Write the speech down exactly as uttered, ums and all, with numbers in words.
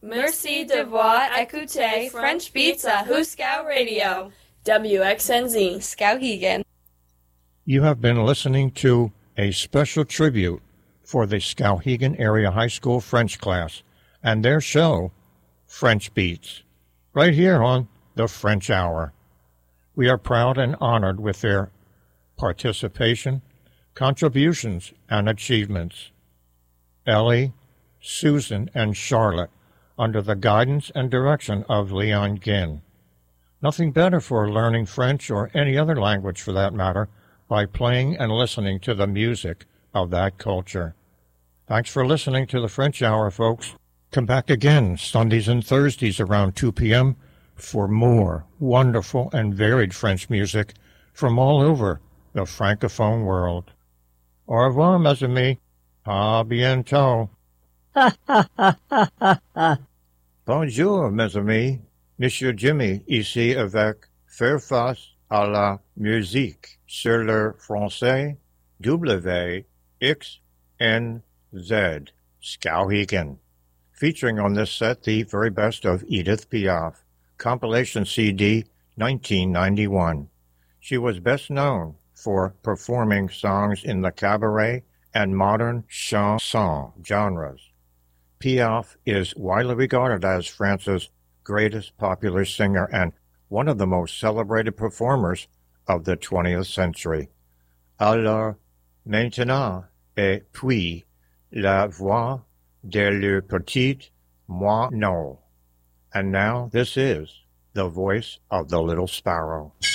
Merci d'avoir écouté French Beats à Huskow Radio. W X N Z, Skowhegan. You have been listening to a special tribute for the Skowhegan Area High School French class and their show, French Beats, right here on the French Hour. We are proud and honored with their participation, contributions, and achievements. Ellie, Susan, and Charlotte, under the guidance and direction of Leon Ginn. Nothing better for learning French or any other language for that matter by playing and listening to the music of that culture. Thanks for listening to the French Hour, folks. Come back again Sundays and Thursdays around two p.m. for more wonderful and varied French music from all over the Francophone world. Au revoir, mes amis. À bientôt. Bonjour, mes amis. Monsieur Jimmy, ici avec Faire face à la musique sur le français W X N Z, Skowhegan. Featuring on this set the very best of Edith Piaf, compilation C D nineteen ninety-one. She was best known for performing songs in the cabaret and modern chanson genres. Piaf is widely regarded as France's greatest popular singer and one of the most celebrated performers of the twentieth century. Alors, maintenant, et puis, la voix de le petit moineau. And now this is the voice of the little sparrow.